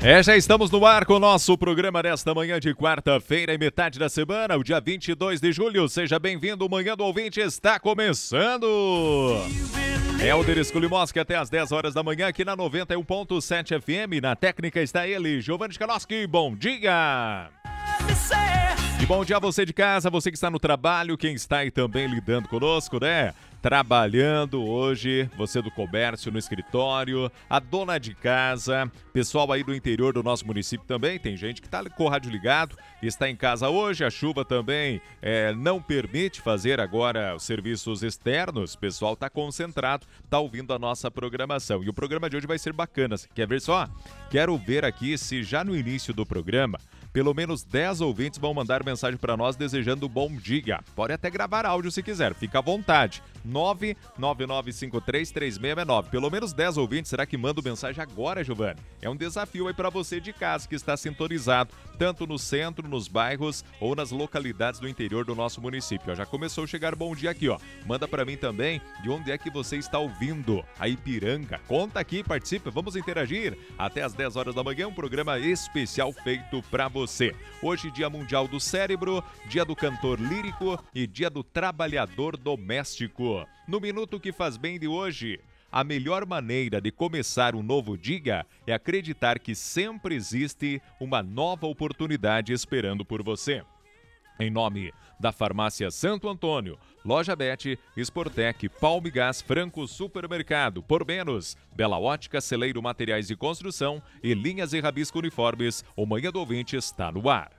Já estamos no ar com o nosso programa desta manhã de quarta-feira e metade da semana, o dia 22 de julho. Seja bem-vindo, o Manhã do Ouvinte está começando. Helder Skulimowski até às 10 horas da manhã aqui na 91.7 FM. Na técnica está ele, Giovanni Skaloski. Bom dia! E bom dia a você de casa, você que está no trabalho, quem está aí também lidando conosco, né? Trabalhando hoje, você do comércio, no escritório, a dona de casa, pessoal aí do interior do nosso município também, tem gente que está com o rádio ligado, está em casa hoje, a chuva também não permite fazer agora os serviços externos, o pessoal está concentrado, está ouvindo a nossa programação. E o programa de hoje vai ser bacana, você quer ver só? Quero ver aqui se já no início do programa, pelo menos 10 ouvintes vão mandar mensagem para nós desejando bom dia. Pode até gravar áudio se quiser, fica à vontade. 999533669. Pelo menos 10 ouvintes, será que manda mensagem agora, Giovanni? É um desafio aí para você de casa que está sintonizado, tanto no centro, nos bairros ou nas localidades do interior do nosso município. Já começou a chegar bom dia aqui, ó. Manda para mim também de onde é que você está ouvindo. A Ipiranga. Conta aqui, participa, vamos interagir. Até às 10 horas da manhã, um programa especial feito para você. Hoje, Dia Mundial do Cérebro, Dia do Cantor Lírico e Dia do Trabalhador Doméstico. No Minuto que Faz Bem de hoje, a melhor maneira de começar um novo dia é acreditar que sempre existe uma nova oportunidade esperando por você. Em nome da Farmácia Santo Antônio, Loja Bet, Sportec, Palmigás, Franco Supermercado, Por Menos, Bela Ótica, Celeiro Materiais de Construção e Linhas e Rabisco Uniformes, o Manhã do Ouvinte está no ar.